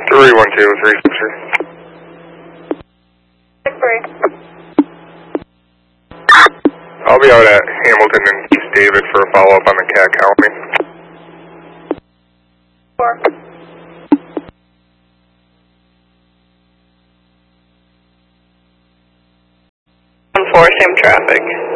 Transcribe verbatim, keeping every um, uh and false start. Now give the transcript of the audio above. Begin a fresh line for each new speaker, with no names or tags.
three one two, three six three.
six three.
I'll be out at Hamilton and East David for a follow-up on the cat count me.
four.
one four, same traffic.